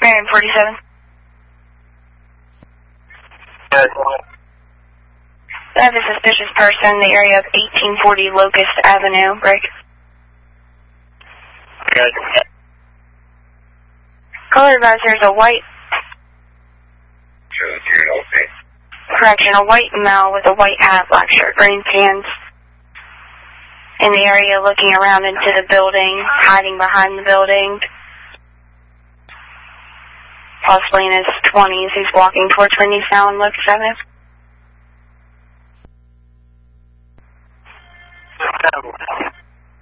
Marion 47. I have a suspicious person in the area of 1840 Locust Avenue, Rick. Color advisor is a white. Correction, a white male with a white hat, black shirt, green pants. In the area looking around into the building, hiding behind the building. Possibly in his 20s, he's walking towards Wendy's now in Locust Avenue.